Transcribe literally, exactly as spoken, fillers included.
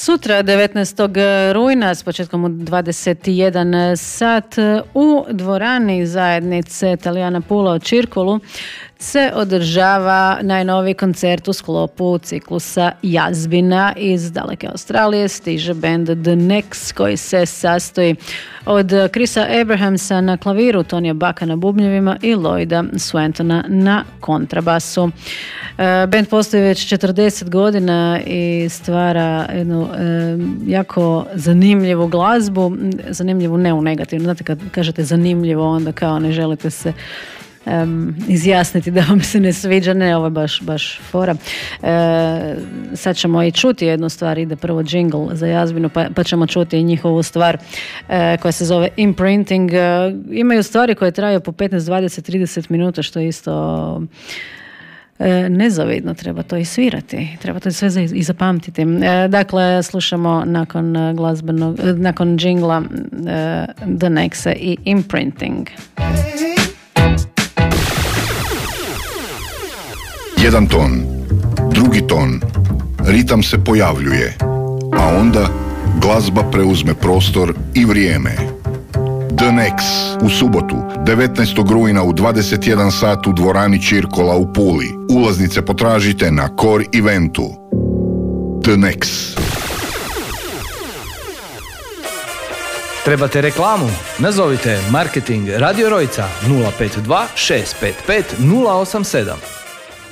Sutra, devetnaestog rujna, s početkom u dvadeset jedan sat, u dvorani zajednice Talijana Pula u Čirkolu se održava najnoviji koncert u sklopu ciklusa Jazbina. Iz daleke Australije stiže band The Nex, koji se sastoji od Chrisa Abrahamsa na klaviru, Tonija Baka na bubnjevima i Lloyda Swantona na kontrabasu. Band postoji već četrdeset godina i stvara jednu e, jako zanimljivu glazbu, zanimljivu ne u negativnu. Znate, kad kažete zanimljivo, onda kao ne želite se Um, izjasniti da vam se ne sviđa, ne, ovo je baš, baš fora. E, sad ćemo i čuti jednu stvar, ide prvo džingl za Jazbinu, pa, pa ćemo čuti i njihovu stvar e, koja se zove Imprinting. E, imaju stvari koje traju po petnaest, dvadeset, trideset minuta, što je isto e, nezavidno, treba to i svirati, treba to sve i zapamtiti. E, dakle, slušamo nakon glazbenog, nakon džingla e, The Nexe i Imprinting. Jedan ton, drugi ton, ritam se pojavljuje, a onda glazba preuzme prostor i vrijeme. The Nex u subotu, devetnaestog rujna u dvadeset jedan sat u dvorani Čirkola u Puli. Ulaznice potražite na Core Eventu. The Nex. Trebate reklamu? Nazovite Marketing Radio Rojca nula pet dva šest pet pet nula osam sedam.